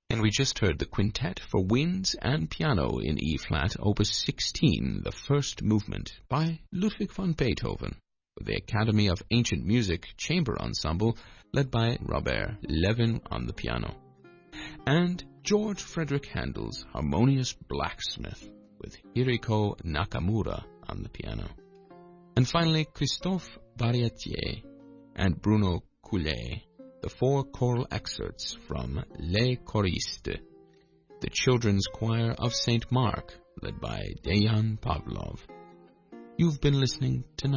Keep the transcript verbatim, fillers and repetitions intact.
And we just heard the Quintet for Winds and Piano in E-flat, Opus sixteen, the first movement, by Ludwig van Beethoven, with the Academy of Ancient Music Chamber Ensemble, led by Robert Levin on the piano. And George Frederick Handel's Harmonious Blacksmith, with Hiriko Nakamura on the piano. And finally, Christophe Varietier and Bruno Coulet, the four choral excerpts from Les Choristes, the children's choir of Saint Mark, led by Dejan Pavlov. You've been listening to